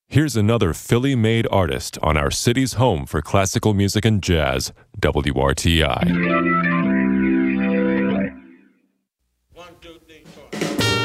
Here's another Philly-made artist on our city's home for classical music and jazz, WRTI.